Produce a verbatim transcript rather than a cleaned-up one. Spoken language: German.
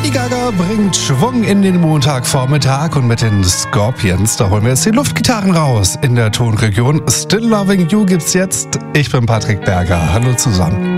Lady Gaga bringt Schwung in den Montagvormittag und mit den Scorpions, da holen wir jetzt die Luftgitarren raus in der Tonregion. Still Loving You gibt's jetzt. Ich bin Patrick Berger. Hallo zusammen.